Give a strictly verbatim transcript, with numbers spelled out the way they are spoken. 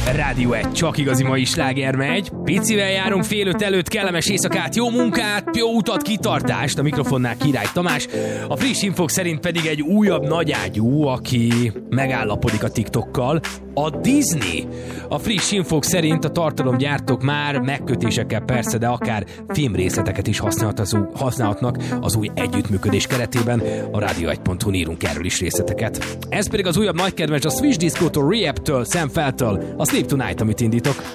Rádió egy, csak igazi mai sláger megy. Picivel járunk fél öt előtt, kellemes éjszakát, jó munkát, jó utat, kitartást. A mikrofonnál Király Tamás. A friss infók szerint pedig egy újabb nagyágyú, aki megállapodik a TikTokkal, a Disney. A friss infók szerint a tartalomgyártók már megkötésekkel persze, de akár filmrészleteket is használhatnak az új együttműködés keretében. A rádió egy pont hu írunk erről is részleteket. Ez pedig az újabb nagykedvenc a Swish Disco-tól, Rehab-től, Sam Feltől, a Sleep Tonight, amit indítok.